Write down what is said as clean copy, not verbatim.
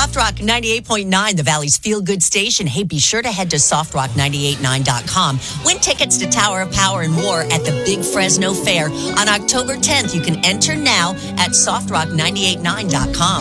Soft Rock 98.9, the Valley's feel-good station. Hey, be sure to head to softrock989.com. Win tickets to Tower of Power and more at the Big Fresno Fair on October 10th. You can enter now at softrock989.com.